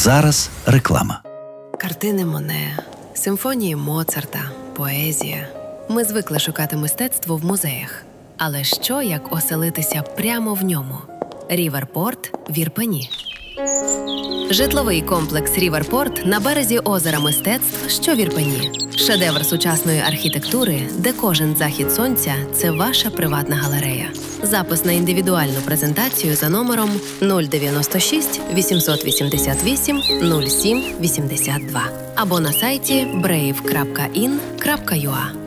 зараз реклама. Картини Моне, симфонії Моцарта, поезія. Ми звикли шукати мистецтво в музеях. Але що, як оселитися прямо в ньому? Ріверпорт в Ірпені. Житловий комплекс «Ріверпорт» на березі озера мистецтв, що в Ірпені. Шедевр сучасної архітектури, де кожен захід сонця – це ваша приватна галерея. Запис на індивідуальну презентацію за номером 096 888 07 82 або на сайті brave.in.ua.